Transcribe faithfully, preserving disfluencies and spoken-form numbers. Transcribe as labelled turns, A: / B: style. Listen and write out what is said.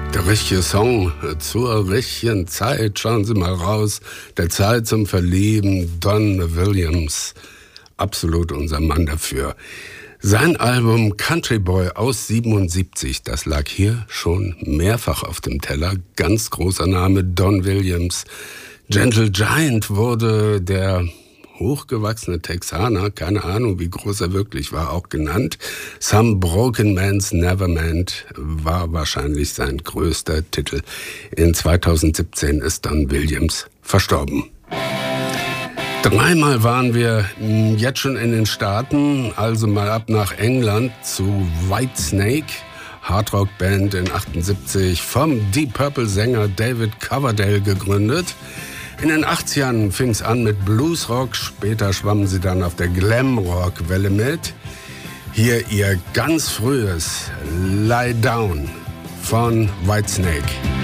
A: Der richtige Song zur richtigen Zeit. Schauen Sie mal raus. Der Zeit zum Verlieben. Don Williams. Absolut unser Mann dafür. Sein Album Country Boy aus siebenundsiebzig, das lag hier schon mehrfach auf dem Teller. Ganz großer Name, Don Williams. Gentle Giant wurde der hochgewachsene Texaner, keine Ahnung, wie groß er wirklich war, auch genannt. Some Broken Man's Nevermind war wahrscheinlich sein größter Titel. In zweitausendsiebzehn ist Don Williams verstorben. Dreimal waren wir jetzt schon in den Staaten, also mal ab nach England zu Whitesnake, Hardrock-Band in achtundsiebzig, vom Deep Purple-Sänger David Coverdale gegründet. In den achtzigern fing es an mit Bluesrock, später schwammen sie dann auf der Glamrock-Welle mit. Hier ihr ganz frühes Lie Down von Whitesnake.